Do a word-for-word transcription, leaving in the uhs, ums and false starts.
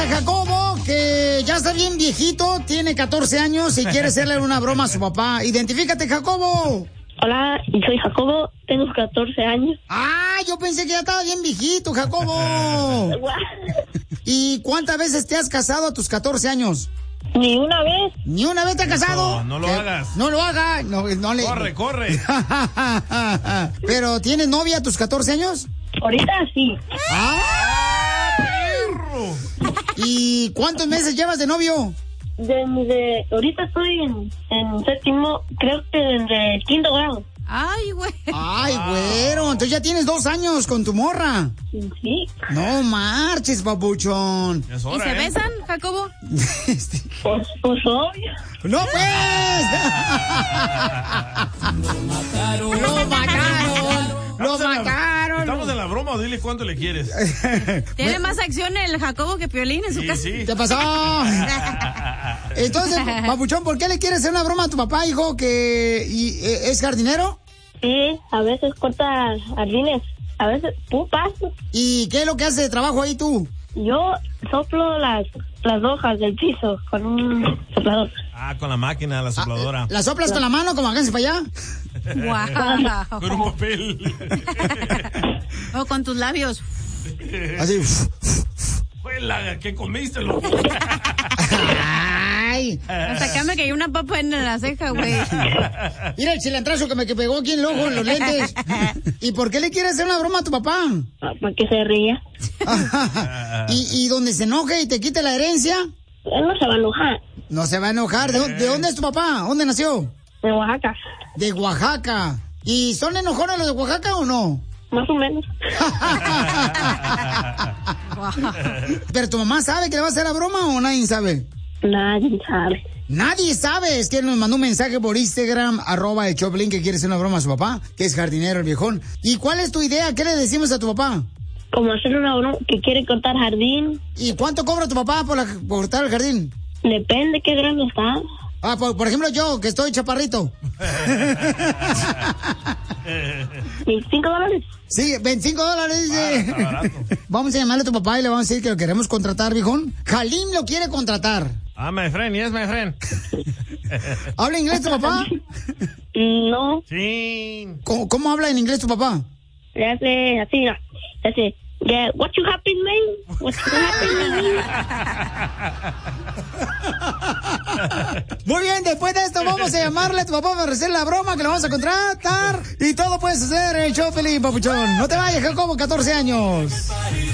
a Jacobo, que ya está bien viejito, tiene catorce años y quiere hacerle una broma a su papá. Identifícate, Jacobo. Hola, soy Jacobo, tengo catorce años. Ah, yo pensé que ya estaba bien viejito, Jacobo. ¿Y cuántas veces te has casado a tus catorce años? Ni una vez. ¿Ni una vez te has casado? No, no lo ¿Qué? hagas. No lo hagas. No, no le... Corre, corre. ¿Pero tienes novia a tus catorce años? Ahorita sí. ¡Ah, perro! ¿Y cuántos meses llevas de novio? Desde, ahorita estoy en, en séptimo, creo que desde quinto grado. Ay, güey. Ay, güero, entonces ya tienes dos años con tu morra. Sí. No marches, papuchón. Es hora, ¿Y se ¿eh? besan, Jacobo? Pues, pues obvio. ¡No, pues! ¡Lo mataron! ¡Lo mataron! ¡Lo Estamos en la- mataron! Estamos en la broma, o dile cuánto le quieres. Tiene más acción el Jacobo que Piolín en su Sí, casa. sí. ¿Qué pasó? Entonces, papuchón, ¿por qué le quieres hacer una broma a tu papá, hijo, que y, eh, es jardinero? Sí, a veces corta jardines, a veces pupas. ¿Y qué es lo que hace de trabajo ahí tú? Yo soplo las, las hojas del piso con un soplador. Ah, con la máquina, la sopladora. ¿La soplas con la mano como háganse para allá? Wow. Con un papel. O con tus labios. Así. Juela, ¿qué comiste, loco? Ay. Hasta acá me cayó una papa en la ceja, güey. Mira el cilantrazo que me que pegó aquí en el ojo, en los lentes. ¿Y por qué le quieres hacer una broma a tu papá? Para que se ría. ¿Y, y donde se enoje y te quite la herencia? Él no se va a enojar. No se va a enojar. ¿De, dó- de dónde es tu papá? ¿Dónde nació? De Oaxaca. De Oaxaca. ¿Y son enojones los de Oaxaca o no? Más o menos. ¿Pero tu mamá sabe que le va a hacer la broma o nadie sabe? Nadie sabe. Nadie sabe. Es que él nos mandó un mensaje por Instagram, arroba el Choplin, que quiere hacer una broma a su papá, que es jardinero el viejón. ¿Y cuál es tu idea? ¿Qué le decimos a tu papá? Como hacer una broma que quiere cortar jardín. ¿Y cuánto cobra tu papá por, la, por cortar el jardín? Depende qué grande está. Ah, por, por ejemplo yo, que estoy chaparrito. ¿veinticinco dólares? Sí, veinticinco dólares. Ah, Dice. está barato. Vamos a llamarle a tu papá y le vamos a decir que lo queremos contratar, viejón. Jalim lo quiere contratar. Ah, my friend, yes, my friend. ¿Habla inglés tu papá? No. Sí. ¿Cómo, cómo habla en inglés tu papá? Le hace así, mira. Le hace, yeah, what you happen, man? What you happen, man? Muy bien, después de esto vamos a llamarle a tu papá para hacer la broma que lo vamos a contratar. Y todo puedes hacer el show feliz, papuchón. No te vayas, Jacobo, catorce años.